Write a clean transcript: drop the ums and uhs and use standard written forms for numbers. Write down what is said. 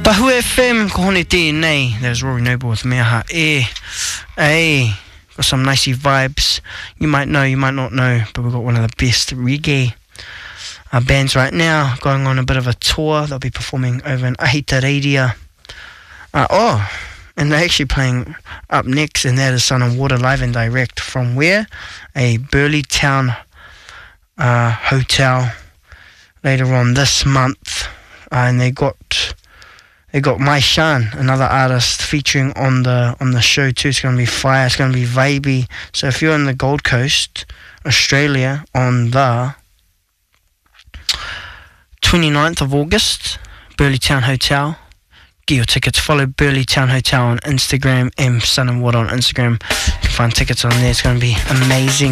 Pahu FM, ko hone tēnei. That was Rory Noble with Mea Ha E. Hey, got some nicey vibes. You might know, you might not know, but we've got one of the best reggae bands right now, going on a bit of a tour. They'll be performing over in Ahitareiria. And they're actually playing up next, and that is Sun and Water live and direct from where? A Burleigh Town hotel later on this month. And they got Mai Shan, another artist, featuring on the show too. It's going to be fire. It's going to be vibey. So if you're in the Gold Coast, Australia, on the 29th of August, Burleigh Town Hotel, get your tickets. Follow Burleigh Town Hotel on Instagram and Sun and Water on Instagram. You can find tickets on there. It's going to be amazing.